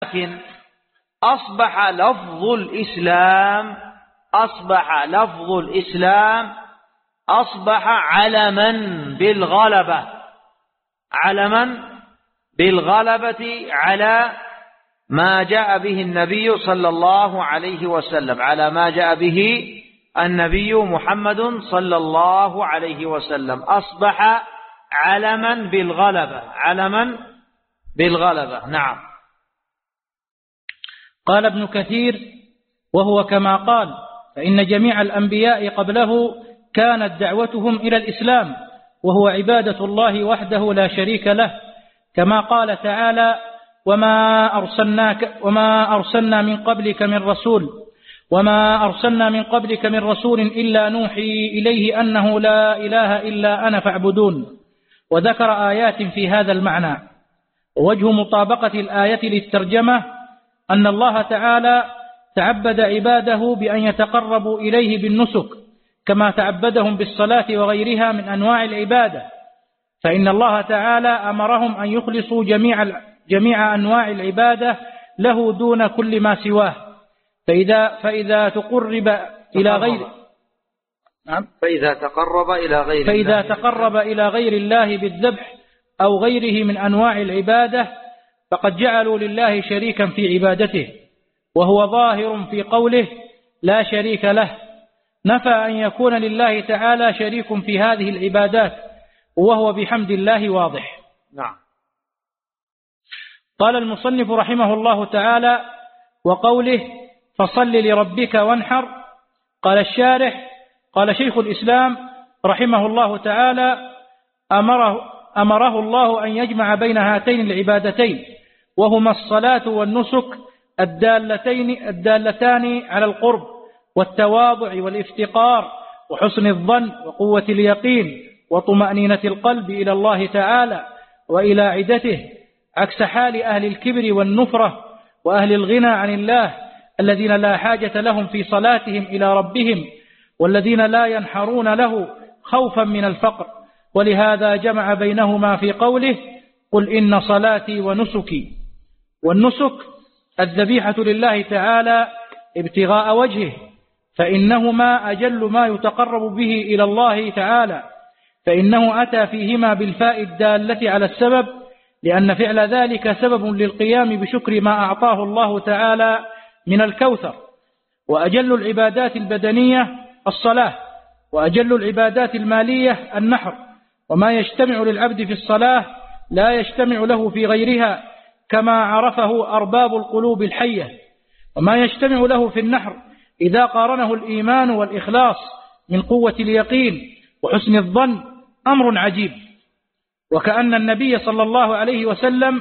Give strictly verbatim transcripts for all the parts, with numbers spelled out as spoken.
لكن أصبح لفظ الإسلام أصبح لفظ الإسلام أصبح علما بالغلبة علما بالغلبة على ما جاء به النبي صلى الله عليه وسلم على ما جاء به النبي محمد صلى الله عليه وسلم أصبح علما بالغلبة علما بالغلبة. نعم. قال ابن كثير: وهو كما قال، فإن جميع الأنبياء قبله كانت دعوتهم إلى الإسلام، وهو عبادة الله وحده لا شريك له، كما قال تعالى: وما أرسلناك وما أرسلنا من قبلك من رسول وما أرسلنا من قبلك من رسول إلا نوحي إليه أنه لا إله إلا أنا فاعبدون. وذكر آيات في هذا المعنى. ووجه مطابقة الآية للترجمة أن الله تعالى تعبد عباده بأن يتقربوا إليه بالنسك كما تعبدهم بالصلاة وغيرها من أنواع العبادة، فإن الله تعالى أمرهم أن يخلصوا جميع جميع أنواع العبادة له دون كل ما سواه. فإذا فإذا تقرب إلى غير نعم فإذا تقرب إلى غير فإذا تقرب إلى غير الله بالذبح أو غيره من أنواع العبادة فقد جعلوا لله شريكا في عبادته، وهو ظاهر في قوله لا شريك له، نفى أن يكون لله تعالى شريك في هذه العبادات، وهو بحمد الله واضح. نعم. قال المصنف رحمه الله تعالى: وقوله فصل لربك وانحر. قال الشارح: قال شيخ الإسلام رحمه الله تعالى: أمره, أمره الله أن يجمع بين هاتين العبادتين، وهما الصلاة والنسك الدالتين الدالتان على القرب والتواضع والافتقار وحسن الظن وقوة اليقين وطمأنينة القلب إلى الله تعالى وإلى عدته، عكس حال أهل الكبر والنفرة وأهل الغنى عن الله الذين لا حاجة لهم في صلاتهم إلى ربهم، والذين لا ينحرون له خوفا من الفقر. ولهذا جمع بينهما في قوله: قل إن صلاتي ونسكي. والنسك الذبيحة لله تعالى ابتغاء وجهه، فإنهما أجل ما يتقرب به إلى الله تعالى، فإنه أتى فيهما بالفاء الدالة على السبب، لأن فعل ذلك سبب للقيام بشكر ما أعطاه الله تعالى من الكوثر. وأجل العبادات البدنية الصلاة، وأجل العبادات المالية النحر، وما يجتمع للعبد في الصلاة لا يجتمع له في غيرها، كما عرفه أرباب القلوب الحية. وما يجتمع له في النحر إذا قارنه الإيمان والإخلاص من قوة اليقين وحسن الظن أمر عجيب. وكأن النبي صلى الله عليه وسلم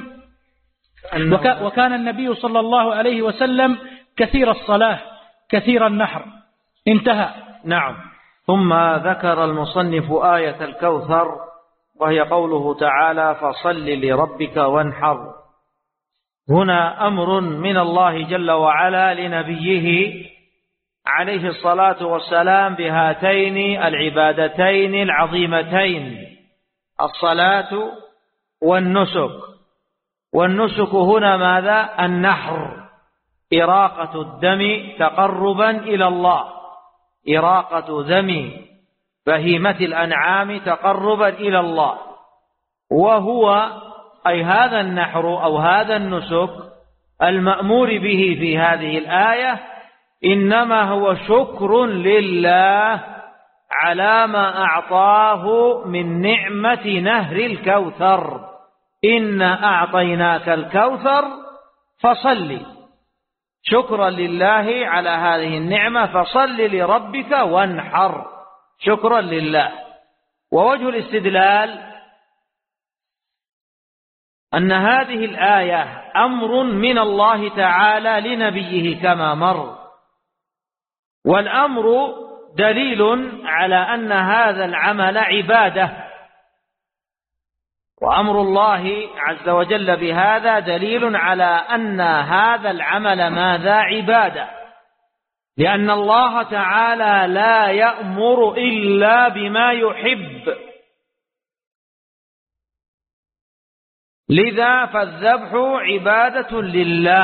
وك وكان النبي صلى الله عليه وسلم كثير الصلاة كثير النحر. انتهى. نعم. ثم ذكر المصنف آية الكوثر، وهي قوله تعالى: فصل لربك وانحر. هنا أمر من الله جل وعلا لنبيه عليه الصلاة والسلام بهاتين العبادتين العظيمتين، الصلاة والنسك. والنسك هنا ماذا؟ النحر، إراقة الدم تقربا إلى الله، إراقة دم بهيمة الأنعام تقربا إلى الله. وهو أي هذا النحر أو هذا النسك المأمور به في هذه الآية إنما هو شكر لله على ما أعطاه من نعمة نهر الكوثر. إنا أعطيناك الكوثر فصل، شكرا لله على هذه النعمة، فصل لربك وانحر، شكرا لله. ووجه الاستدلال أن هذه الآية أمر من الله تعالى لنبيه كما مر، والأمر دليل على أن هذا العمل عبادة، وأمر الله عز وجل بهذا دليل على أن هذا العمل ماذا؟ عبادة، لأن الله تعالى لا يأمر إلا بما يحب، لذا فالذبح عبادة لله.